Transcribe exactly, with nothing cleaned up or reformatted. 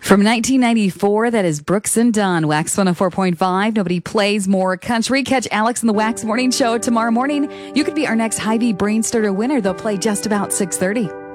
From nineteen ninety-four, that is Brooks and Dunn, Wax one oh four point five. Nobody plays more country. Catch Alex and the Wax Morning Show tomorrow morning. You could be our next Hy-Vee Brain Starter winner. They'll play just about six thirty.